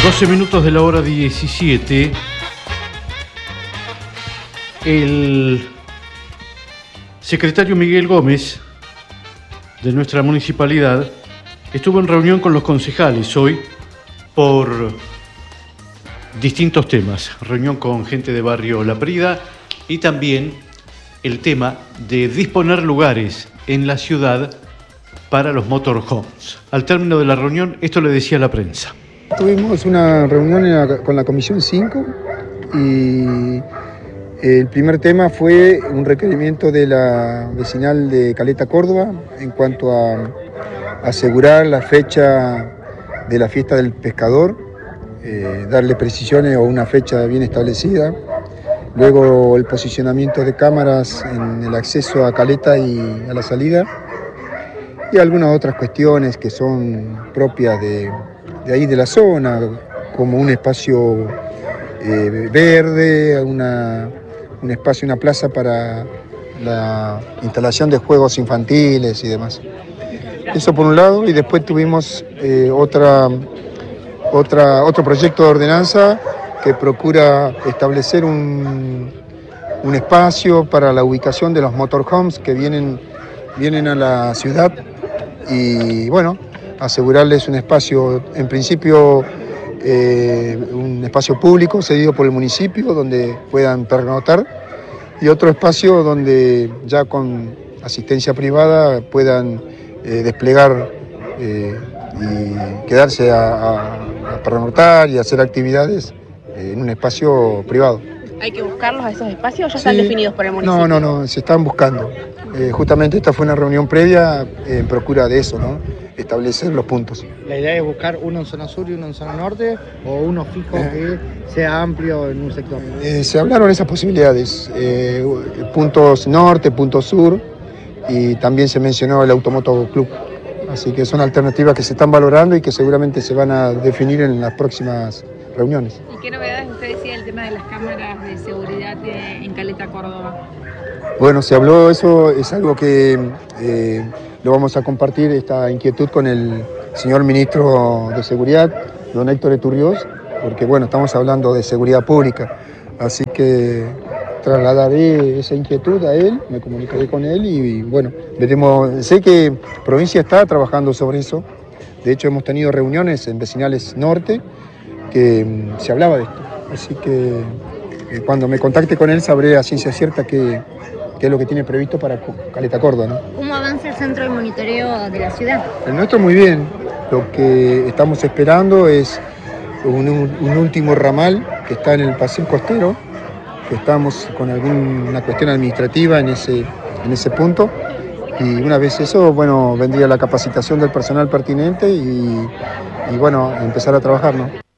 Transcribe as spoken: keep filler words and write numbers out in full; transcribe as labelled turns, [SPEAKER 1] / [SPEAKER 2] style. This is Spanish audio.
[SPEAKER 1] doce minutos de la hora diecisiete. El secretario Miguel Gómez, de nuestra municipalidad, estuvo en reunión con los concejales hoy por distintos temas. Reunión con gente de Barrio La Prida y también el tema de disponer lugares en la ciudad para los motorhomes. Al término de la reunión, esto le decía a la prensa.
[SPEAKER 2] Tuvimos una reunión en la, con la Comisión cinco y el primer tema fue un requerimiento de la vecinal de Caleta, Córdoba, en cuanto a asegurar la fecha de la fiesta del pescador, eh, darle precisiones o una fecha bien establecida. Luego el posicionamiento de cámaras en el acceso a Caleta y a la salida. Y algunas otras cuestiones que son propias de, de ahí de la zona, como un espacio eh, verde, una, un espacio, una plaza para la instalación de juegos infantiles y demás. Eso por un lado, y después tuvimos eh, otra, otra, otro proyecto de ordenanza que procura establecer un, un espacio para la ubicación de los motorhomes que vienen, vienen a la ciudad. Y bueno, asegurarles un espacio, en principio eh, un espacio público cedido por el municipio donde puedan pernoctar y otro espacio donde ya con asistencia privada puedan eh, desplegar eh, y quedarse a, a, a pernoctar y hacer actividades en un espacio privado.
[SPEAKER 3] ¿Hay que buscarlos a esos espacios o ya sí, están definidos por el municipio?
[SPEAKER 2] No, no, no, se están buscando. Eh, justamente esta fue una reunión previa eh, en procura de eso, ¿no? Establecer los puntos.
[SPEAKER 4] ¿La idea es buscar uno en zona sur y uno en zona norte o uno fijo eh, que sea amplio en un sector?
[SPEAKER 2] Eh, se hablaron esas posibilidades, eh, puntos norte, puntos sur, y también se mencionó el Automoto Club. Así que son alternativas que se están valorando y que seguramente se van a definir en las próximas reuniones.
[SPEAKER 3] ¿Y qué novedades usted decía del tema de las cámaras de seguridad en Caleta, Córdoba?
[SPEAKER 2] Bueno, se habló, eso es algo que eh, lo vamos a compartir, esta inquietud con el señor ministro de Seguridad, don Héctor Eturriós, porque bueno, estamos hablando de seguridad pública, así que trasladaré esa inquietud a él, me comunicaré con él y bueno, veremos. Sé que provincia está trabajando sobre eso, de hecho hemos tenido reuniones en Vecinales Norte que um, se hablaba de esto, así que eh, cuando me contacte con él sabré a ciencia cierta que que es lo que tiene previsto para Caleta, Córdoba, ¿no?
[SPEAKER 5] ¿Cómo avanza el centro de monitoreo de la ciudad?
[SPEAKER 2] El nuestro muy bien. Lo que estamos esperando es un, un último ramal que está en el paseo costero, que estamos con alguna cuestión administrativa en ese, en ese punto. Y una vez eso, bueno, vendría la capacitación del personal pertinente y, y bueno, empezar a trabajar, ¿no?